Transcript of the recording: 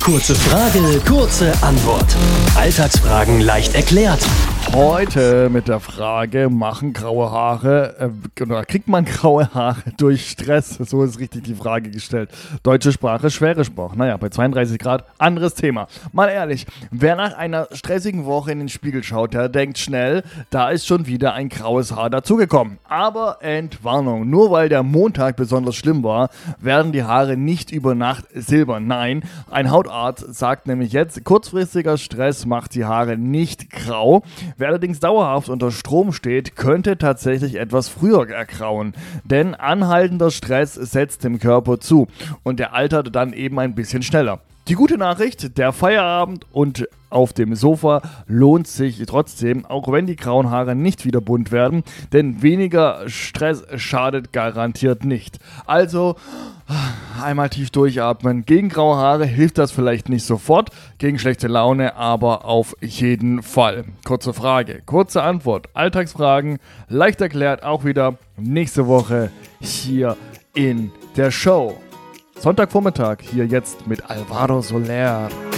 Kurze Frage, kurze Antwort. Alltagsfragen leicht erklärt. Heute mit der Frage, kriegt man graue Haare durch Stress? So ist richtig die Frage gestellt. Deutsche Sprache, schwere Sprache. Naja, bei 32 Grad, anderes Thema. Mal ehrlich, wer nach einer stressigen Woche in den Spiegel schaut, der denkt schnell, da ist schon wieder ein graues Haar dazugekommen. Aber Entwarnung, nur weil der Montag besonders schlimm war, werden die Haare nicht über Nacht silbern. Nein, ein Hautarzt sagt nämlich jetzt, kurzfristiger Stress macht die Haare nicht grau. Wer allerdings dauerhaft unter Strom steht, könnte tatsächlich etwas früher ergrauen. Denn anhaltender Stress setzt dem Körper zu und der altert dann eben ein bisschen schneller. Die gute Nachricht, der Feierabend und auf dem Sofa lohnt sich trotzdem, auch wenn die grauen Haare nicht wieder bunt werden, denn weniger Stress schadet garantiert nicht. Also einmal tief durchatmen. Gegen graue Haare hilft das vielleicht nicht sofort, gegen schlechte Laune aber auf jeden Fall. Kurze Frage, kurze Antwort. Alltagsfragen, leicht erklärt, auch wieder nächste Woche hier in der Show. Sonntagvormittag hier jetzt mit Alvaro Soler.